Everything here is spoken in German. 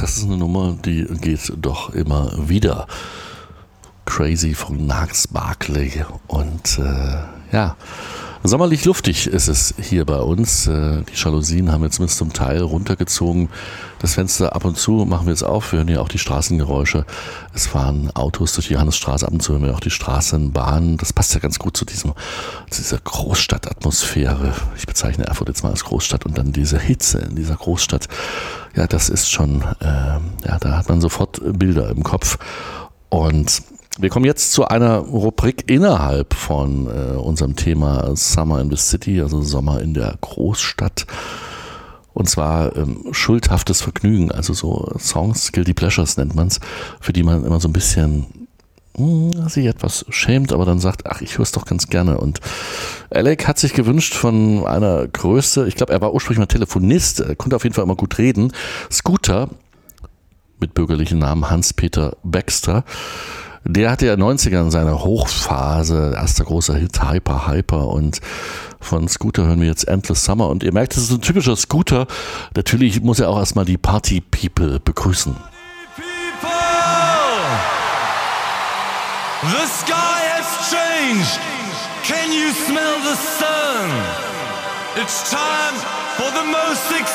das ist eine Nummer, die geht doch immer wieder. Crazy von Gnarls Barkley. Und ja, sommerlich luftig ist es hier bei uns. Die Jalousien haben wir zumindest zum Teil runtergezogen. Das Fenster ab und zu machen wir jetzt auf. Wir hören ja auch die Straßengeräusche. Es fahren Autos durch die Johannesstraße. Ab und zu hören wir auch die Straßenbahn. Das passt ja ganz gut zu dieser Großstadtatmosphäre. Ich bezeichne Erfurt jetzt mal als Großstadt und dann diese Hitze in dieser Großstadt. Ja, das ist schon, ja, da hat man sofort Bilder im Kopf. Und wir kommen jetzt zu einer Rubrik innerhalb von unserem Thema Summer in the City, also Sommer in der Großstadt. Und zwar schuldhaftes Vergnügen, also so Songs, Guilty Pleasures nennt man es, für die man immer so ein bisschen sich etwas schämt, aber dann sagt, ach, ich höre es doch ganz gerne. Und Alec hat sich gewünscht von einer Größe, ich glaube, er war ursprünglich mal Telefonist, er konnte auf jeden Fall immer gut reden, Scooter, mit bürgerlichen Namen Hans-Peter Baxter. Der hatte ja in den 90ern seine Hochphase, erster großer Hit, Hyper. Und von Scooter hören wir jetzt Endless Summer. Und ihr merkt, das ist ein typischer Scooter. Natürlich muss er auch erstmal die Party-People begrüßen. People! The sky has changed. Can you smell the sun? It's time for the most exciting